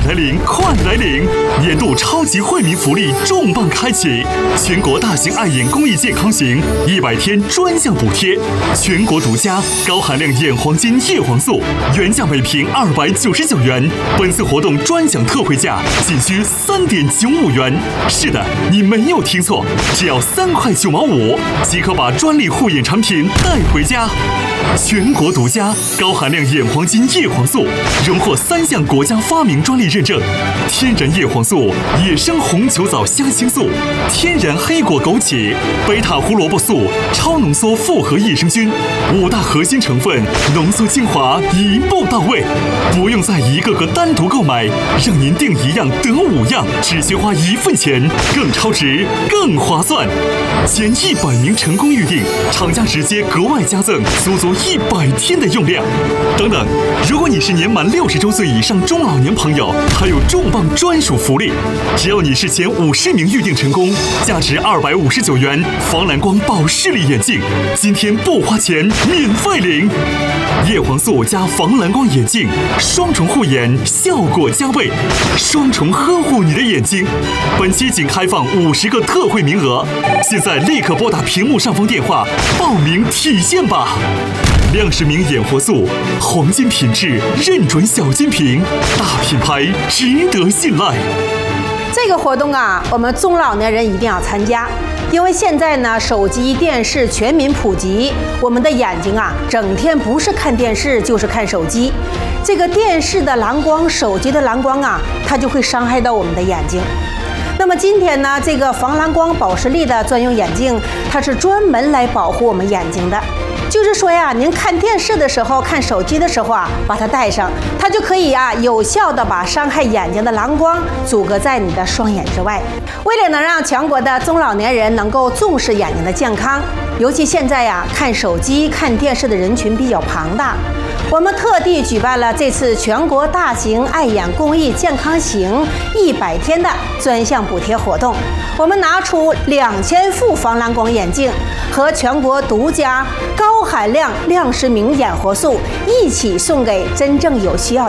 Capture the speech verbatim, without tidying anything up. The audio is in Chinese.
来临，快来领！年度超级惠民福利重磅开启，全国大型爱眼公益健康行一百天专项补贴，全国独家高含量眼黄金叶黄素，原价每瓶二百九十九元，本次活动专享特惠价仅需三点九五元。是的，你没有听错，只要三块九毛五即可把专利护眼产品带回家。全国独家高含量眼黄金叶黄素，荣获三项国家发明专利认证：天然叶黄素、野生红球藻香青素、天然黑果枸杞、贝塔胡萝卜素、超浓缩复合益生菌，五大核心成分浓缩精华，一步到位，不用再一个个单独购买，让您订一样得五样，只需花一份钱，更超值，更划算。前一百名成功预订，厂家直接格外加赠足足一百天的用量。等等，如果你是年满六十周岁以上中老年朋友，还有重磅专属福利，只要你是前五十名预订成功，价值二百五十九元防蓝光保视力眼镜，今天不花钱免费领。叶黄素加防蓝光眼镜，双重护眼，效果加倍，双重呵护你的眼睛。本期仅开放五十个特惠名额，现在立刻拨打屏幕上方电话报名体验吧。亮世明眼活素，黄金品质，认准小金瓶，大品牌，值得信赖。 这个活动啊，我们中老年人一定要参加，因为现在呢，手机、电视全民普及，我们的眼睛啊，整天不是看电视就是看手机。这个电视的蓝光、手机的蓝光啊，它就会伤害到我们的眼睛。那么今天呢，这个防蓝光保视力的专用眼镜，它是专门来保护我们眼睛的。就是说呀，您看电视的时候、看手机的时候啊，把它戴上，它就可以啊，有效的把伤害眼睛的蓝光阻隔在你的双眼之外。为了能让全国的中老年人能够重视眼睛的健康，尤其现在呀，看手机、看电视的人群比较庞大，我们特地举办了这次全国大型爱眼公益健康行一百天的专项补贴活动。我们拿出两千副防蓝光眼镜和全国独家高含量亮世明眼活素一起送给真正有需要的